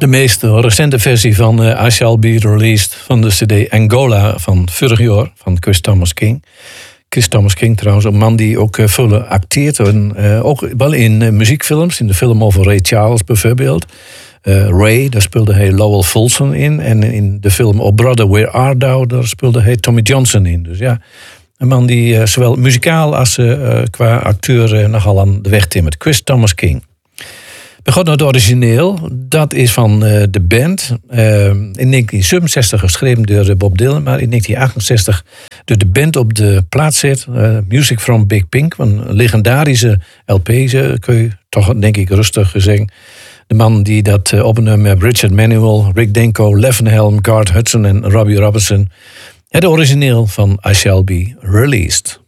De meest recente versie van I Shall Be Released van de cd Angola van vorig jaar van Chris Thomas King. Chris Thomas King trouwens, een man die ook veel acteert. En, ook wel in muziekfilms, in de film over Ray Charles bijvoorbeeld. Ray, daar speelde hij Lowell Fulson in. En in de film Oh Brother, Where Art Thou, daar speelde hij Tommy Johnson in. Dus ja, een man die zowel muzikaal als qua acteur nogal aan de weg timmert. Chris Thomas King. We gaan naar het origineel. Dat is van de band. In 1967 geschreven door Bob Dylan, maar in 1968 door de band op de plaats zet. Music from Big Pink, een legendarische LP, kun je toch denk ik rustig zeggen. De man die dat opnam met Richard Manuel, Rick Denko, Levin Helm, Garth Hudson en Robbie Robertson. Het origineel van I Shall Be Released.